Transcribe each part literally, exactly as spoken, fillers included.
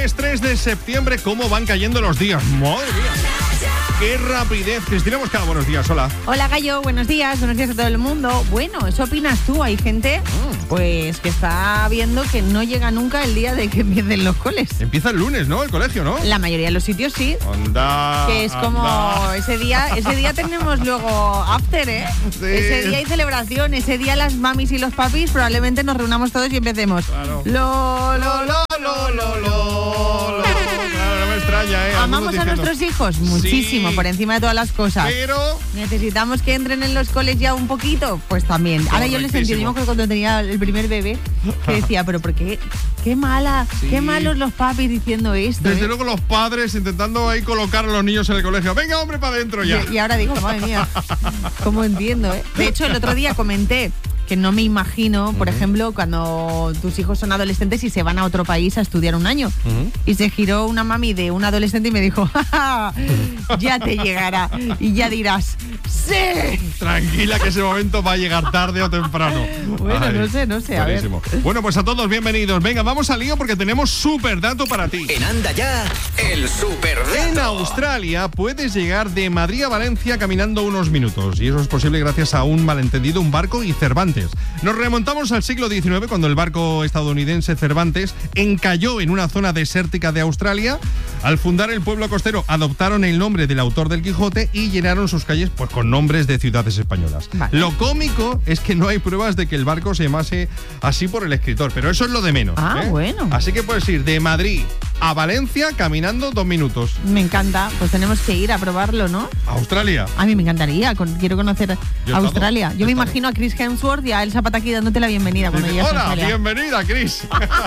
Jueves tres de septiembre, ¿cómo van cayendo los días? ¡Madre mía! ¡Qué rapidez! Cristina Moscada, buenos días, hola. Hola, Gallo, buenos días, buenos días a todo el mundo. Bueno, ¿eso opinas tú? Hay gente, pues, que está viendo que no llega nunca el día de que empiecen los coles. Empieza el lunes, ¿no? El colegio, ¿no? La mayoría de los sitios sí. Anda, que es como anda. ese día, ese día tenemos luego after, ¿eh? Sí. Ese día hay celebración, ese día las mamis y los papis probablemente nos reunamos todos y empecemos. Claro. Lo, lo, lo, lo, lo, lo, lo. Claro, no me extraña, ¿eh? Amamos a nuestros hijos muchísimo, Sí. por encima de todas las cosas. Pero... ¿Necesitamos que entren en los coles ya un poquito? Pues también. Ahora yo les Correctísimo. entiendo que cuando tenía el primer bebé, que decía, pero ¿por qué? Qué mala, Sí. qué malos los papis diciendo esto. Desde ¿eh? luego los padres intentando ahí colocar a los niños en el colegio. Venga, hombre, para adentro ya. Y, y ahora digo, madre mía, cómo entiendo, ¿eh? De hecho, el otro día comenté que no me imagino, por uh-huh. ejemplo, cuando tus hijos son adolescentes y se van a otro país a estudiar un año. Uh-huh. Y se giró una mami de un adolescente y me dijo, ¡ja, ja, ya te llegará! Y ya dirás, ¡sí! Tranquila, que ese momento va a llegar tarde o temprano. Bueno, Ay, no sé, no sé, buenísimo. A ver. Bueno, pues a todos bienvenidos. Venga, vamos al lío porque tenemos súper dato para ti. En Anda Ya, el súper dato. En Australia puedes llegar de Madrid a Valencia caminando unos minutos. Y eso es posible gracias a un malentendido, un barco y Cervantes. Nos remontamos al siglo diecinueve cuando el barco estadounidense Cervantes encalló en una zona desértica de Australia. Al fundar el pueblo costero adoptaron el nombre del autor del Quijote y llenaron sus calles pues con nombres de ciudades españolas. Vale. Lo cómico es que no hay pruebas de que el barco se llamase así por el escritor, pero eso es lo de menos. Ah, ¿eh? bueno. Así que puedes ir de Madrid a Valencia caminando dos minutos. Me encanta, pues tenemos que ir a probarlo, ¿no? Australia. A mí me encantaría, con, quiero conocer Yo Australia. estado, Yo me estado. imagino a Chris Hemsworth y a Elsa Pataki dándote la bienvenida cuando Dice, llegas a hola, Australia. bienvenida, Chris.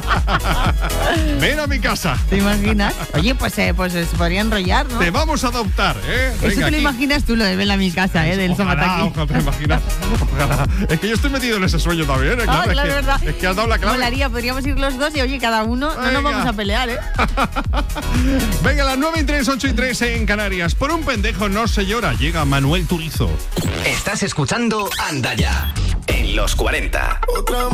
Ven a mi casa. ¿Te imaginas? Oye, pues, eh, pues se podría enrollar, ¿no? Te vamos a adoptar, ¿eh? Eso Venga, te lo aquí. imaginas tú, lo de ven a mi casa, ¿eh? De Elsa Ojalá, Pataki. ojalá, te imaginas. Ojalá. Es que yo estoy metido en ese sueño también, ¿eh? Ah, Claro, claro, es, que, verdad. es que has dado la clave. Molaría, podríamos ir los dos y oye, cada uno, Venga. no nos vamos a pelear, ¿eh? Venga, las nueve y tres, ocho y tres en Canarias. Por un pendejo no se llora. Llega Manuel Turizo. Estás escuchando Anda Ya, en los cuarenta. Otra